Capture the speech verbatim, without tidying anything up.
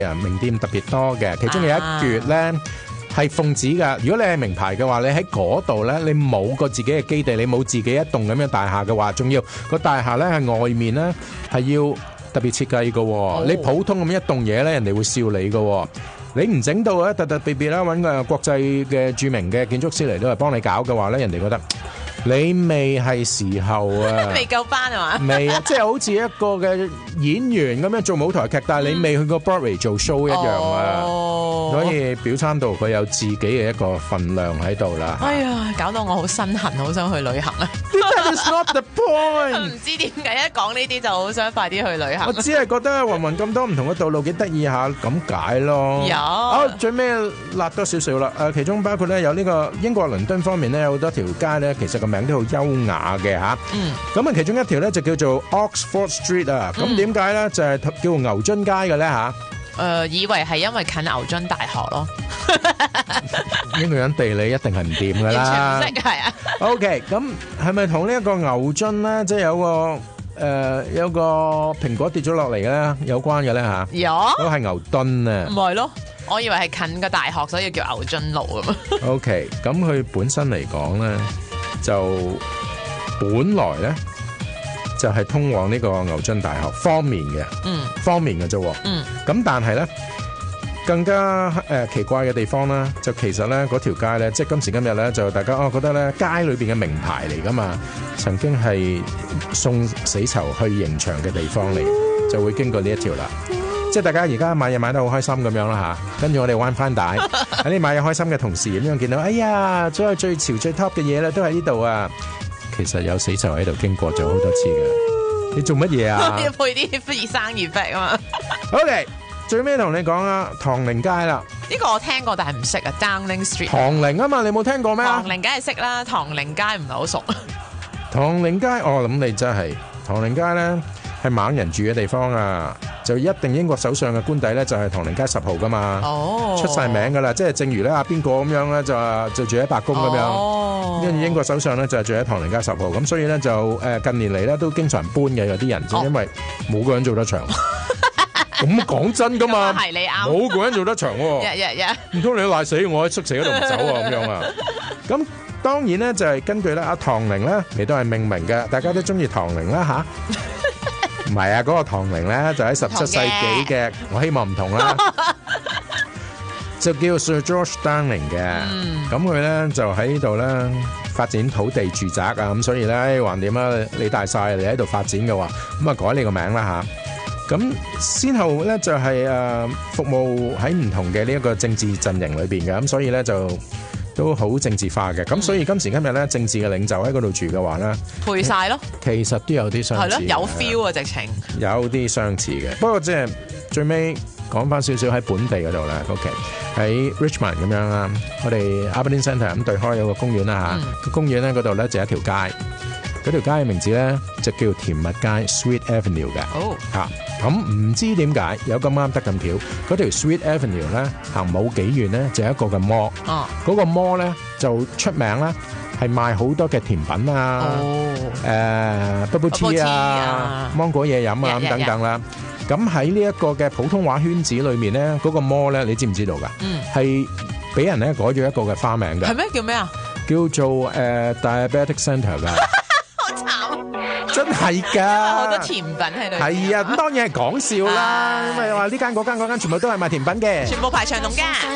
誒名店特別多嘅，其中有一橛咧係奉旨㗎。如果你係名牌嘅話，你喺嗰度咧，你冇個自己嘅基地，你冇自己一棟咁樣大廈嘅話，仲要個大廈咧係外面咧係要特別設計嘅。Oh. 你普通咁一棟嘢咧，人哋會笑你嘅。你唔整到咧特特別別啦，揾個國際嘅著名嘅建築師嚟都係幫你搞嘅話咧，人哋覺得你未係時候啊， 未夠班啊嘛？ 未啊，即係好似一個嘅演員咁樣做舞台劇，但係你未去過 Broadway 做 show 一樣啊， 哦、 所以表參道佢有自己嘅一個份量喺度啦。 哎呀，搞到我好身痕，好想去旅行啊 ！That is not the point。 唔知點解一講呢啲就好想快啲去旅行。 我只係覺得雲雲咁多唔同嘅道路幾得意下咁解咯。 有好，最尾辣多少少啦。誒，其中包括咧有呢個英國倫敦方面咧有好多條街咧，其實個名都好優雅嘅嚇。嗯。咁啊，其中一條咧就叫做 Oxford Street 啊。咁點解咧就係叫牛津街嘅咧嚇？ 誒，以為係因為近牛津大學咯。 呢個人地理一定係唔掂噶啦。 完全唔識係啊。 OK，咁係咪同呢一個牛津咧，即係有個誒有個蘋果跌咗落嚟咧有關嘅咧嚇？ 有。 嗰個係牛頓啊。 唔係咯，我以為係近個大學，所以叫牛津路啊嘛。 OK，咁佢本身嚟講咧，就本來咧就係通往呢個牛津大學方面嘅，嗯，方面嘅啫，嗯，咁但係咧更加誒奇怪嘅地方咧，就其實咧嗰條街咧，即係今時今日咧，就大家哦覺得咧街裏邊嘅名牌嚟噶嘛，曾經係送死囚去刑場嘅地方嚟，就會經過呢一條啦。即係大家而家買嘢買得好開心咁樣啦嚇，跟住我哋彎翻帶喺你買嘢開心嘅同時，咁樣見到哎呀，所有最潮最 top 嘅嘢咧都喺呢度啊！其實有死囚喺度經過咗好多次嘅，你做乜嘢啊？ 要配啲熱生熱啡啊嘛。 OK，最尾同你講啊，唐寧街啦。 呢個我聽過，但係唔識啊。Downing Street。 唐寧啊嘛，你冇聽過咩？ 唐寧梗係識啦，唐寧街唔係好熟。 唐寧街，我諗你真係唐寧街咧係猛人住嘅地方啊，就一定英國首相嘅官邸咧就係唐寧街十號噶嘛。哦，出晒名噶啦，即係正如咧阿邊個咁樣咧就就住喺白宮咁樣。哦，跟住英國首相咧就係住喺唐寧街十號，咁所以咧就誒近年嚟咧都經常搬嘅有啲人，就因為冇個人做得長。咁講真噶嘛， 係你啱， 冇個人做得長喎。 日日日， 唔通你賴死我喺宿舍嗰度唔走啊咁樣啊？咁當然咧就係根據咧阿唐寧咧，亦都係命名嘅，大家都中意唐寧啦吓。唔係啊，嗰個唐寧咧就喺十七世紀嘅，我希望唔同啦，就叫 Sir George Downing 嘅。咁佢咧就喺呢度咧發展土地住宅啊，咁所以咧橫掂啊，你大晒你喺度發展嘅話，咁啊改你個名啦吓。咁先後咧就係誒服務喺唔同嘅呢一個政治陣營裏邊嘅，咁所以咧就都好政治化嘅。咁所以今時今日咧政治嘅領袖喺嗰度住嘅話咧， 配晒咯， 其實都有啲相似， 係咯，有 feel 啊，直情有啲相似嘅。不過即係最尾講翻少少喺本地嗰度啦 ，OK 喺 Richmond 咁樣啦，我哋 Aberdeen Centre 咁對開有個公園啦嚇，個公園咧嗰度咧就一條街。嗰條街嘅名字咧就叫甜蜜街 Sweet Avenue 嘅， 哦嚇咁唔知點解有咁啱得咁巧，嗰條 Sweet Avenue 咧行冇幾遠咧就有一個嘅 mall，哦，嗰個 mall 咧就出名啦，係賣好多嘅甜品啊，誒 bubble tea 啊，芒果嘢飲啊咁等等啦。咁喺呢一個嘅普通話圈子裏面咧，嗰個 mall 咧你知唔知道㗎？嗯，係俾人咧改咗一個嘅花名㗎。 係咩？叫咩啊？ 叫做誒 Diabetic Centre 㗎。真係噶， 好多甜品喺度。 係啊，咁當然係講笑啦。咁咪話呢間嗰間嗰間全部都係賣甜品嘅， 全部排長龍㗎。